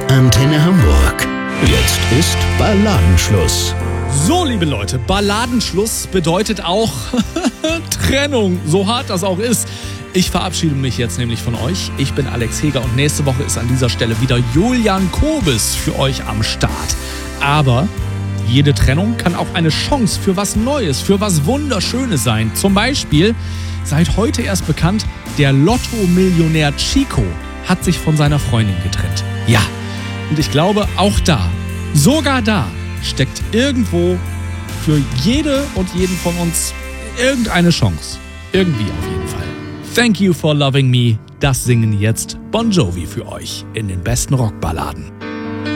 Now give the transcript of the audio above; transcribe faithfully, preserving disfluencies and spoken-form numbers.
Antenne Hamburg. Jetzt ist Balladenschluss. So, liebe Leute, Balladenschluss bedeutet auch Trennung, so hart das auch ist. Ich verabschiede mich jetzt nämlich von euch. Ich bin Alex Heger und nächste Woche ist an dieser Stelle wieder Julian Kobes für euch am Start. Aber jede Trennung kann auch eine Chance für was Neues, für was Wunderschönes sein. Zum Beispiel, seit heute erst bekannt, der Lotto-Millionär Chico hat sich von seiner Freundin getrennt. Ja, und ich glaube, auch da, sogar da, steckt irgendwo für jede und jeden von uns irgendeine Chance. Irgendwie auf jeden Fall. Thank you for loving me. Das singen jetzt Bon Jovi für euch in den besten Rockballaden.